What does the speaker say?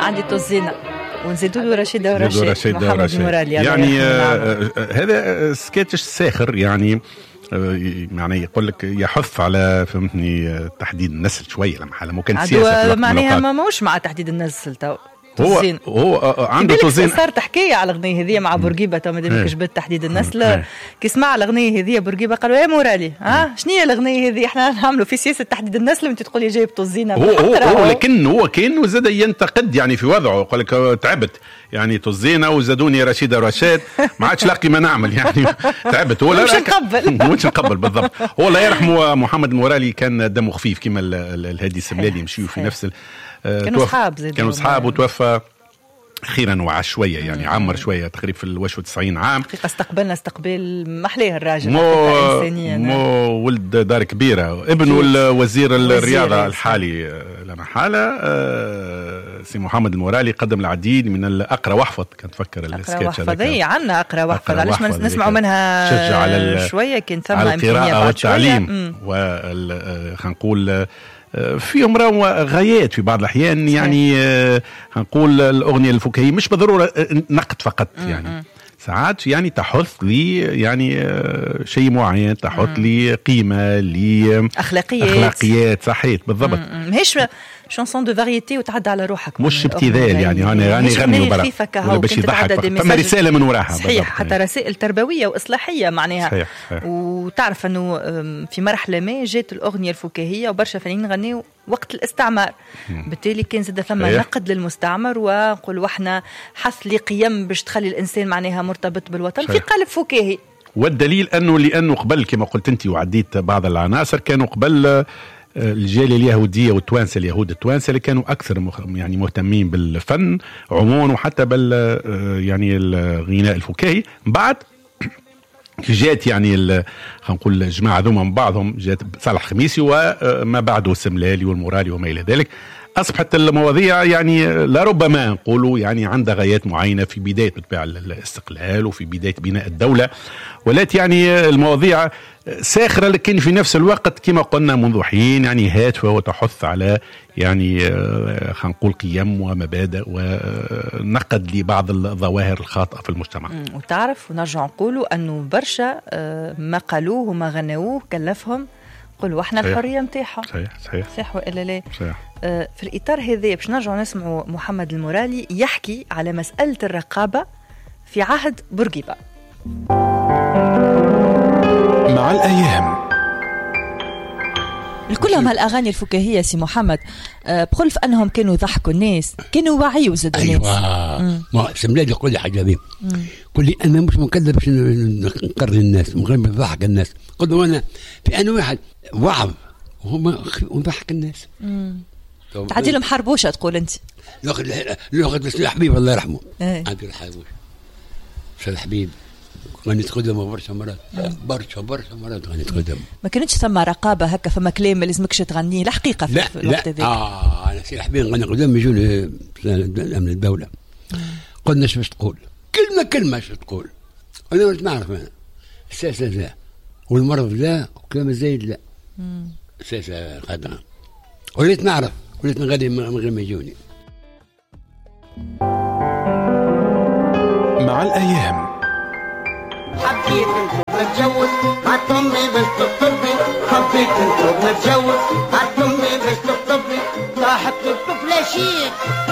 عندي توزينة ونزيدوا له رشيدة ورشيد محمد المورالي يعني هذا سكتش ساخر يعني يقول لك يحث على فهمتني تحديد النسل شويه لما حاله مو كان سياسه معناها ما موش مع تحديد النسل تو هو عنده توزين. صارت حكايه على الأغنية هذه مع بورقيبه تو مادام جبت تحديد النسل كي سمع الأغنية هذه بورقيبه قالوا يا مورالي شنو هي الأغنية هذه احنا نعملوا في سياسه تحديد النسل وانت تقولي جايب توزينه. هو لكن هو كان وزاد ينتقد يعني في وضعه يقول لك تعبت يعني توزينه وزادوني رشيدة ورشاد ما عادش لاقي ما نعمل يعني تعبت. هو مش نقبل بالضبط. هو الله يرحمه محمد المورالي كان دمه خفيف كما الهادي السملالي يمشيوا في نفس كانوا صحاب وتوفى أخيرا وعاش شوية يعني عمر شوية تقريبا في الوش 90 عام. حقيقة استقبلنا استقبال محليه الراجل مو ولد دار كبيرة ابن الوزير الرياضة الحالي لما حالة سي محمد المورالي قدم العديد من الأقرأ واحفظ كان تفكر السكتش هذا عنا أقرأ واحفظ علاش ما نسمعوا منها شجع على شوية كان ثم على القراءة والتعليم خلينا نقول فيهم غايات في بعض الأحيان يعني هنقول الأغنية الفكاهية مش بالضرورة نقد فقط يعني ساعات يعني تحث لي يعني شيء معين تحث لي قيمة لي أخلاقيات صحيح بالضبط. ماهيش شانسون دو فاريتي وتعدى على روحك مش ابتذال يعني أنا غني وبرا ولا باش يضحك ثم رسالة من وراها صحيح حتى رسائل تربوية وإصلاحية معناها صحيح. وتعرف أنه في مرحلة ما جات الأغنية الفكاهية وبرشا فنانين غنيوا وقت الاستعمار بالتالي كان زاد ثم نقد للمستعمر ونقول وحنا حث لي قيم باش تخلي الإنسان معناها مرتبط بالوطن في قالب فكاهي. والدليل لأنه قبل كما قلت أنت وعديت بعض العناصر كانوا قبل الجالية اليهودية والتوانسة اليهود التوانسة اللي كانوا أكثر يعني مهتمين بالفن عموما وحتى يعني الغناء الفكاهي. بعد جات يعني خلينا نقول الجماعة ذوما من بعضهم جات صالح خميسي وما بعده السملالي والمورالي وما إلى ذلك أصبحت المواضيع يعني لربما نقولوا يعني عندها غايات معينة في بداية بتبع الاستقلال وفي بداية بناء الدولة ولات يعني المواضيع ساخرة لكن في نفس الوقت كما قلنا منذ حين يعني هادفة وتحث على يعني خلينا نقول قيم ومبادئ ونقد لبعض الظواهر الخاطئة في المجتمع. وتعرف ونرجع نقولوا أنه برشا ما قالوه وما غنوه كلفهم قلوا احنا الحرية متاحة. صحيح وإلا لا صحيح. في الإطار هذا باش نرجع نسمعوا محمد المورالي يحكي على مسألة الرقابة في عهد بورقيبة. مع الأيام الكلهم هالأغاني الفكاهية سي محمد بخلف أنهم كانوا ضحكوا الناس كانوا وعيوا زادوا الناس. ما سملالي يقول لي حاجة ذي قل لي أنا مش مكذب باش نقرر الناس من غير ما نضحك الناس. قلت له أنا في أنا واحد وعظ وهم نضحك الناس. تعدي لهم حربوشة تقول أنت لغة بس الحبيب الله يرحمه عبد الحبيب شو الحبيب غنيت خدمة برشا مرات غنيت خدمة. ما كانتش ثم رقابة هكا فما كلام ما لازمكش تغنيه الحقيقة في الوقت ذاك. أنا سي الحبيب غني خدمة يجون من الدولة قلنا شو باش تقول كلمة شو تقول أنا ما نعرف أنا الساسة لا والمرض لا وكلام الزايد لا الساسة خدمة وليت نعرف وليت نغني من غير ما يجوني. مع الأيام حبيت نتجوز عالطمي باش تطبي حبيت نتجوز عالطمي باش تطبي صاحبت الطفلة شيك